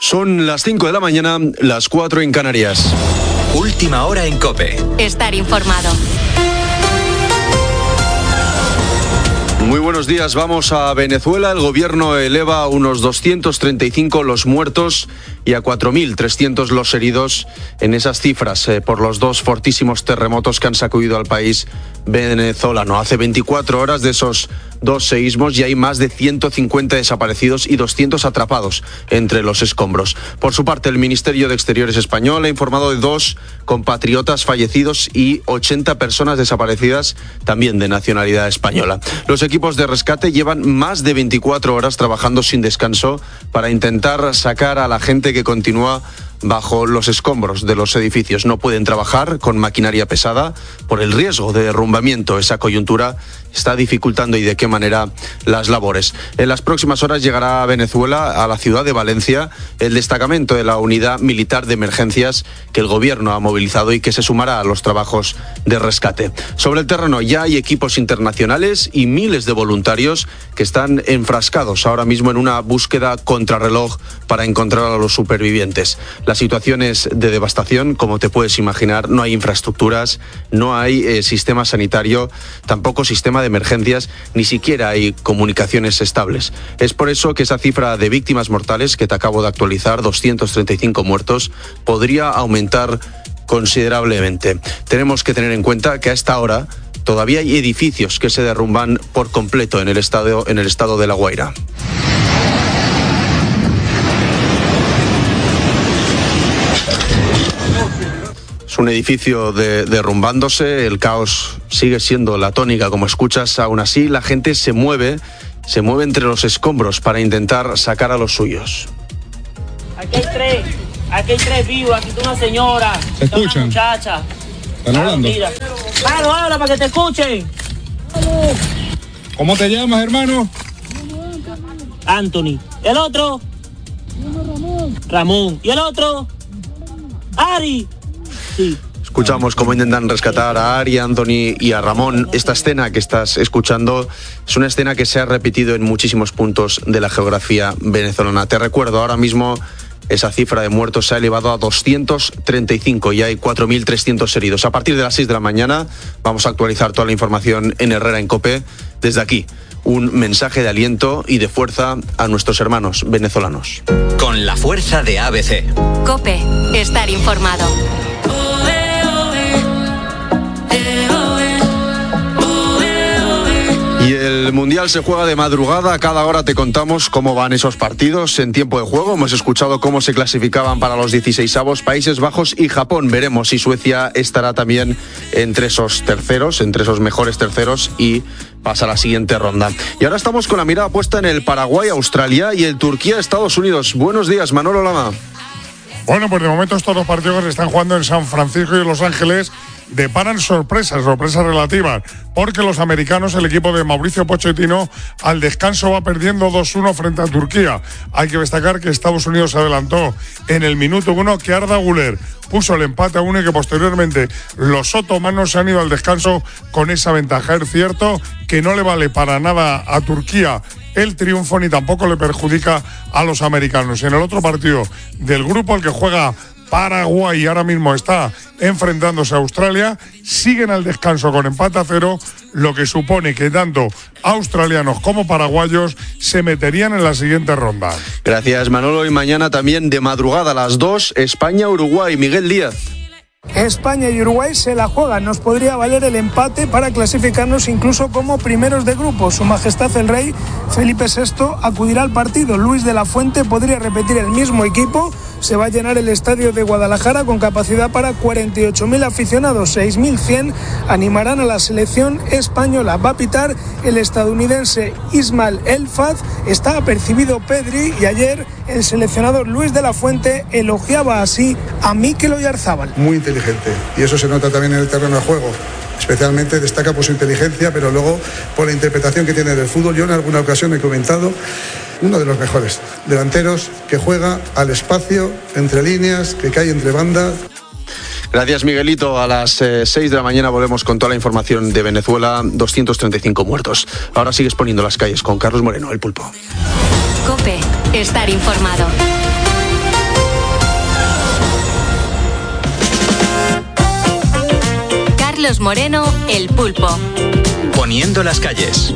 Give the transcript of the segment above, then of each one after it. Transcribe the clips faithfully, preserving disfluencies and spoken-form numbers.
Son las cinco de la mañana, las cuatro en Canarias. Última hora en COPE. Estar informado. Muy buenos días, vamos a Venezuela. El gobierno eleva a unos doscientos treinta y cinco los muertos y a cuatro mil trescientos los heridos en esas cifras eh, por los dos fortísimos terremotos que han sacudido al país venezolano. Hace veinticuatro horas de esos dos seísmos y hay más de ciento cincuenta desaparecidos y doscientos atrapados entre los escombros. Por su parte, el Ministerio de Exteriores español ha informado de dos compatriotas fallecidos y ochenta personas desaparecidas también de nacionalidad española. Los equipos de rescate llevan más de veinticuatro horas trabajando sin descanso para intentar sacar a la gente que continúa bajo los escombros de los edificios. No pueden trabajar con maquinaria pesada por el riesgo de derrumbamiento. Esa coyuntura está dificultando y de qué manera las labores. En las próximas horas llegará a Venezuela, a la ciudad de Valencia, el destacamento de la Unidad Militar de Emergencias que el gobierno ha movilizado y que se sumará a los trabajos de rescate. Sobre el terreno ya hay equipos internacionales y miles de voluntarios que están enfrascados ahora mismo en una búsqueda contrarreloj para encontrar a los supervivientes. La situación es de devastación, como te puedes imaginar. No hay infraestructuras, no hay eh, sistema sanitario, tampoco sistema de emergencias, ni siquiera hay comunicaciones estables. Es por eso que esa cifra de víctimas mortales que te acabo de actualizar, doscientos treinta y cinco muertos, podría aumentar considerablemente. Tenemos que tener en cuenta que a esta hora todavía hay edificios que se derrumban por completo en el estado, en el estado de La Guaira. Es un edificio de, derrumbándose, el caos sigue siendo la tónica, como escuchas. Aún así, la gente se mueve, se mueve entre los escombros para intentar sacar a los suyos. Aquí hay tres, aquí hay tres vivos, aquí está una señora, ¿Se escuchan? una muchacha. ¿Están hablando? Claro, habla para que te escuchen. ¿Cómo te llamas, hermano? Anthony. ¿El otro? Ramón. ¿Y el otro? Ari. Sí. Escuchamos cómo intentan rescatar a Ari, a Anthony y a Ramón. Esta escena que estás escuchando es una escena que se ha repetido en muchísimos puntos de la geografía venezolana. Te recuerdo, ahora mismo esa cifra de muertos se ha elevado a doscientos treinta y cinco y hay cuatro mil trescientos heridos. A partir de las seis de la mañana vamos a actualizar toda la información en Herrera en COPE. Desde aquí, un mensaje de aliento y de fuerza a nuestros hermanos venezolanos. Con la fuerza de A B C. COPE, estar informado. Y el Mundial se juega de madrugada. A cada hora te contamos cómo van esos partidos en tiempo de juego. Hemos escuchado cómo se clasificaban para los dieciseisavos Países Bajos y Japón. Veremos si Suecia estará también entre esos terceros, entre esos mejores terceros y pasa a la siguiente ronda. Y ahora estamos con la mirada puesta en el Paraguay, Australia y el Turquía, Estados Unidos. Buenos días, Manolo Lama. Bueno, pues de momento estos dos partidos se están jugando en San Francisco y Los Ángeles. Deparan sorpresas, sorpresas relativas, porque los americanos, el equipo de Mauricio Pochettino, al descanso va perdiendo dos uno frente a Turquía. Hay que destacar que Estados Unidos se adelantó en el minuto uno, que Arda Güler puso el empate a uno y que posteriormente los otomanos se han ido al descanso con esa ventaja. Es cierto que no le vale para nada a Turquía el triunfo, ni tampoco le perjudica a los americanos. En el otro partido del grupo, el que juega Paraguay ahora mismo está enfrentándose a Australia, siguen al descanso con empate a cero, lo que supone que tanto australianos como paraguayos se meterían en la siguiente ronda. Gracias, Manolo. Y mañana también de madrugada a las dos, España-Uruguay. Miguel Díaz. España y Uruguay se la juegan. Nos podría valer el empate para clasificarnos incluso como primeros de grupo. Su Majestad el Rey Felipe sexto acudirá al partido. Luis de la Fuente podría repetir el mismo equipo. Se va a llenar el estadio de Guadalajara con capacidad para cuarenta y ocho mil aficionados. seis mil cien animarán a la selección española. Va a pitar el estadounidense Ismael Elfaz. Está apercibido Pedri y ayer el seleccionador Luis de la Fuente elogiaba así a Mikel Oyarzábal. Muy inteligente, y eso se nota también en el terreno de juego. Especialmente destaca por su inteligencia, pero luego por la interpretación que tiene del fútbol. Yo en alguna ocasión he comentado, uno de los mejores delanteros que juega al espacio, entre líneas, que cae entre bandas. Gracias, Miguelito. A las eh, seis de la mañana volvemos con toda la información de Venezuela. doscientos treinta y cinco muertos. Ahora sigues poniendo las calles con Carlos Moreno, el Pulpo. COPE, estar informado. Carlos Moreno, El Pulpo. Poniendo las calles.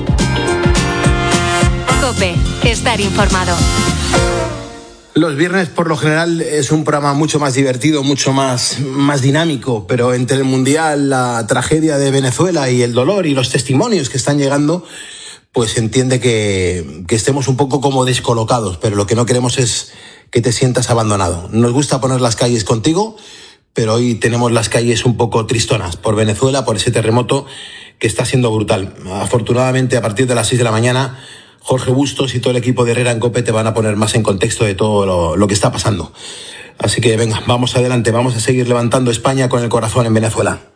COPE, estar informado. Los viernes, por lo general, es un programa mucho más divertido, mucho más, más dinámico, pero entre el Mundial, la tragedia de Venezuela y el dolor y los testimonios que están llegando, pues se entiende que, que estemos un poco como descolocados, pero lo que no queremos es que te sientas abandonado. Nos gusta poner las calles contigo, pero hoy tenemos las calles un poco tristonas por Venezuela, por ese terremoto que está siendo brutal. Afortunadamente, a partir de las seis de la mañana, Jorge Bustos y todo el equipo de Herrera en COPE te van a poner más en contexto de todo lo, lo que está pasando. Así que venga, vamos adelante, vamos a seguir levantando España con el corazón en Venezuela.